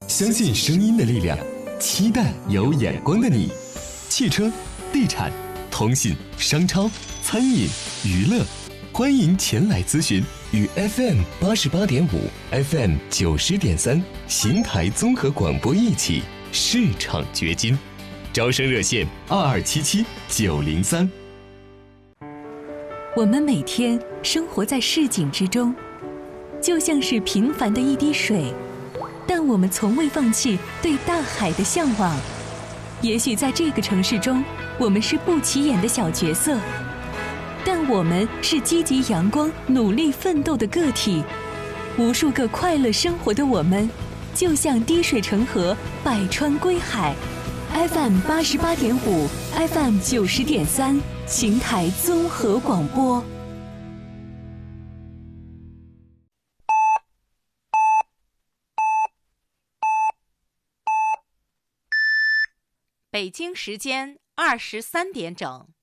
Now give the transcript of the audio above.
相信声音的力量，期待有眼光的你。汽车、地产、通信、商超、餐饮、娱乐，欢迎前来咨询，与 FM88.5、FM90.3邢台综合广播一起市场掘金。招生热线2277-903。 我们每天生活在市井之中，就像是平凡的一滴水，但我们从未放弃对大海的向往。也许在这个城市中，我们是不起眼的小角色，但我们是积极阳光、努力奋斗的个体。无数个快乐生活的我们，就像滴水成河，百川归海。FM88.5、FM90.3，邢台综合广播。 北京时间23点整。